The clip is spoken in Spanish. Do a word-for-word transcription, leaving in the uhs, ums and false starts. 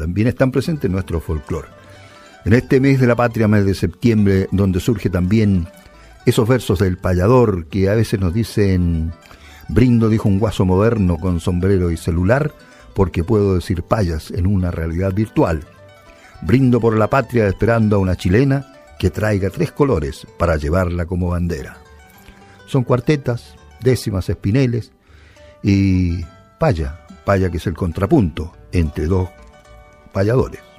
también están presentes en nuestro folclore. En este mes de la patria, mes de septiembre, donde surge también esos versos del payador que a veces nos dicen: brindo, dijo un guaso moderno con sombrero y celular, porque puedo decir payas en una realidad virtual. Brindo por la patria esperando a una chilena que traiga tres colores para llevarla como bandera. Son cuartetas, décimas, espineles y paya, paya que es el contrapunto entre dos payadores.